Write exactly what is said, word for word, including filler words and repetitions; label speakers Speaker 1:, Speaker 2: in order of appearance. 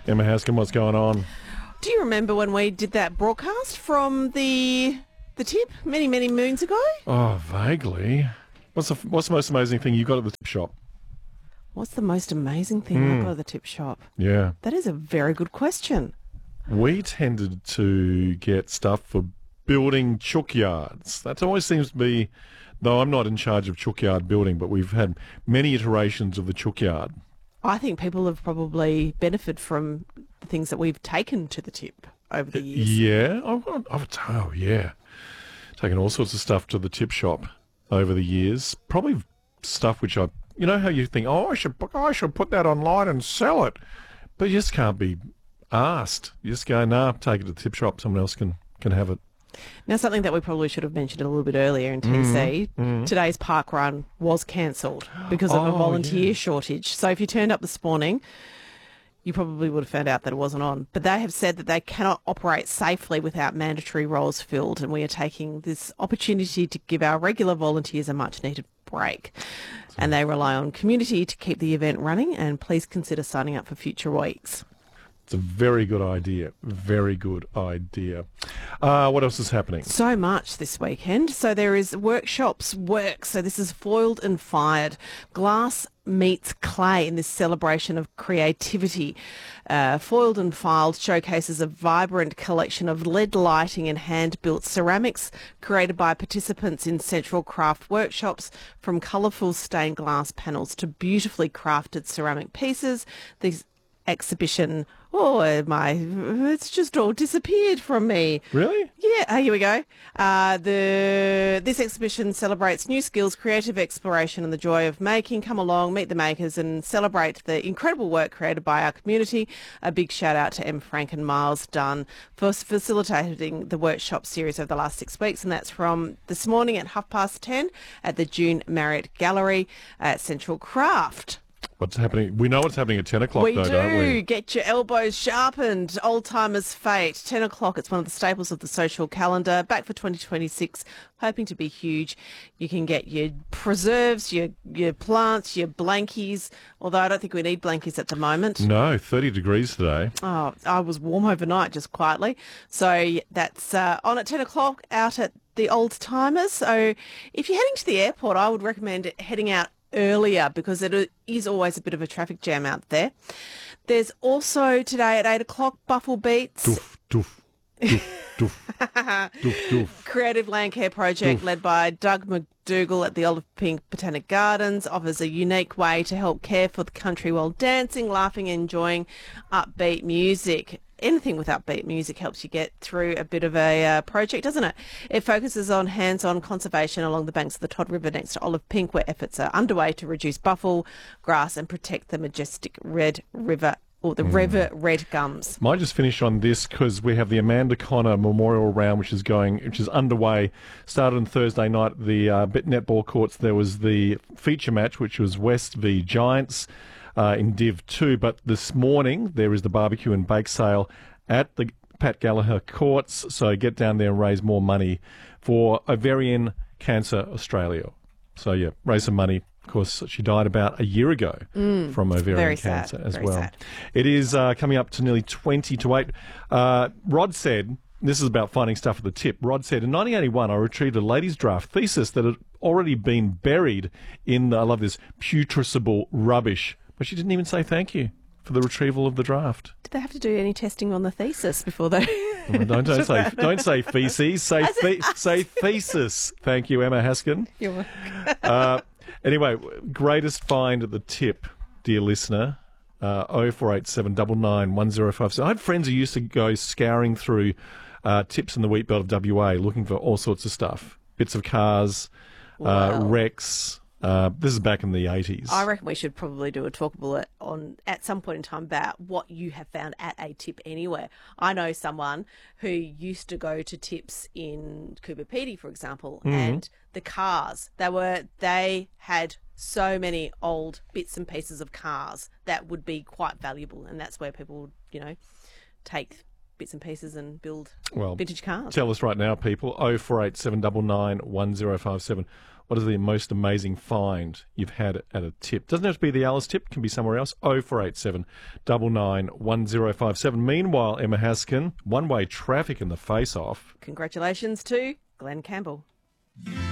Speaker 1: Emma Haskin, what's going on?
Speaker 2: Do you remember when we did that broadcast from the the tip many, many moons ago?
Speaker 1: Oh, vaguely. What's the What's the most amazing thing you got at the tip shop?
Speaker 2: What's the most amazing thing
Speaker 1: Mm.
Speaker 2: I got at the tip shop?
Speaker 1: Yeah.
Speaker 2: That is a very good question.
Speaker 1: We tended to get stuff for building chook yards. That always seems to be, though I'm not in charge of chook yard building, but we've had many iterations of the chook yard.
Speaker 2: I think people have probably benefited from the things that we've taken to the tip over the years.
Speaker 1: Yeah. I would, I would, oh, yeah. Taken all sorts of stuff to the tip shop over the years. Probably stuff which I, you know how you think, oh, I should, I should put that online and sell it. But you just can't be asked. You just go, nah, take it to the tip shop. Someone else can, can have it.
Speaker 2: Now, something that we probably should have mentioned a little bit earlier in T C,
Speaker 1: Mm.
Speaker 2: today's park run was cancelled because of a
Speaker 1: Oh,
Speaker 2: volunteer
Speaker 1: yeah.
Speaker 2: shortage. So if you turned up this morning, you probably would have found out that it wasn't on. But they have said that they cannot operate safely without mandatory roles filled, and we are taking this opportunity to give our regular volunteers a much-needed break. And they rely on community to keep the event running, and please consider signing up for future weeks.
Speaker 1: It's a very good idea. Very good idea. Uh, what else is happening?
Speaker 2: So much this weekend. So there is workshops work. So this is foiled and fired. Glass meets clay in this celebration of creativity. Uh, foiled and filed showcases a vibrant collection of L E D lighting and hand-built ceramics created by participants in Central Craft workshops, from colourful stained glass panels to beautifully crafted ceramic pieces. These exhibition, oh my, it's just all disappeared from me.
Speaker 1: Really?
Speaker 2: Yeah, oh, here we go. Uh, the This exhibition celebrates new skills, creative exploration and the joy of making. Come along, meet the makers and celebrate the incredible work created by our community. A big shout out to Em Frank and Miles Dunn for facilitating the workshop series over the last six weeks, and that's from this morning at half past ten at the June Marriott Gallery at Central Craft.
Speaker 1: What's happening? We know what's happening at ten o'clock,
Speaker 2: We
Speaker 1: though,
Speaker 2: do.
Speaker 1: don't we?
Speaker 2: Get your elbows sharpened. Old Timers Fate. ten o'clock. It's one of the staples of the social calendar. Back for twenty twenty-six. Hoping to be huge. You can get your preserves, your your plants, your blankies. Although I don't think we need blankies at the moment.
Speaker 1: No, thirty degrees today.
Speaker 2: Oh, I was warm overnight, just quietly. So that's uh, on at ten o'clock out at the Old Timers. So if you're heading to the airport, I would recommend heading out earlier because it is always a bit of a traffic jam out there. There's also today at eight o'clock Buffle Beats.
Speaker 1: Doof, doof, doof, doof, doof, doof.
Speaker 2: Creative Land Care project
Speaker 1: Oof.
Speaker 2: led by Doug McDougall at the Olive Pink Botanic Gardens offers a unique way to help care for the country while dancing, laughing and enjoying upbeat music. Anything with upbeat music helps you get through a bit of a uh, project, doesn't it? It focuses on hands-on conservation along the banks of the Todd River next to Olive Pink, where efforts are underway to reduce buffle grass and protect the majestic Red River, or the
Speaker 1: Mm.
Speaker 2: river red gums.
Speaker 1: Might just finish on this because we have the Amanda Connor Memorial Round, which is going, which is underway. Started on Thursday night at the uh, Bit Netball courts. There was the feature match, which was West v Giants uh, in Div two. But this morning there is the barbecue and bake sale at the Pat Gallagher courts. So get down there and raise more money for Ovarian Cancer Australia. So yeah, raise some money. Of course, she died about a year ago
Speaker 2: Mm,
Speaker 1: from ovarian
Speaker 2: very
Speaker 1: cancer
Speaker 2: sad,
Speaker 1: as
Speaker 2: very
Speaker 1: well.
Speaker 2: sad.
Speaker 1: It is uh, coming up to nearly twenty to eight. Uh, Rod said, this is about finding stuff at the tip. Rod said, in nineteen eighty-one, I retrieved a ladies' draft thesis that had already been buried in, I love this, putrescible rubbish. But she didn't even say thank you for the retrieval of the draft.
Speaker 2: Did they have to do any testing on the thesis before they...
Speaker 1: Well, don't, don't say don't say feces. Say the, say thesis. Thank you, Emma Haskin.
Speaker 2: You're welcome.
Speaker 1: Uh, anyway, greatest find at the tip, dear listener. Uh, oh four eight seven nine nine one oh five. So I had friends who used to go scouring through uh, tips in the wheat belt of W A, looking for all sorts of stuff, bits of cars, uh,
Speaker 2: Wow.
Speaker 1: wrecks. Uh, this is back in the eighties.
Speaker 2: I reckon we should probably do a talkable at, on at some point in time about what you have found at a tip anywhere. I know someone who used to go to tips in Cooper Pedy, for example,
Speaker 1: Mhm.
Speaker 2: and the cars they were they had so many old bits and pieces of cars that would be quite valuable, and that's where people would, you know, take bits and pieces and build
Speaker 1: Well,
Speaker 2: vintage cars.
Speaker 1: Tell us right now, people. oh four eight seven nine nine one oh five seven. What is the most amazing find you've had at a tip? Doesn't have to be the Alice tip, can be somewhere else. oh four eight seven, nine nine, one oh five seven. Meanwhile, Emma Haskin, one-way traffic in the face-off.
Speaker 2: Congratulations to Glenn Campbell.